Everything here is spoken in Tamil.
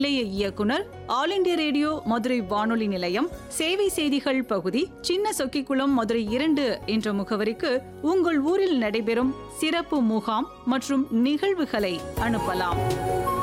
நிலைய இயக்குனர், ஆல் இண்டியா ரேடியோ மதுரை வானொலி நிலையம், சேவை செய்திகள் பகுதி, சின்ன சொக்கிக்குளம், மதுரை 2 என்ற முகவரிக்கு உங்கள் ஊரில் நடைபெறும் சிறப்பு முகாம் மற்றும் நிகழ்வுகளை அனுப்பலாம்.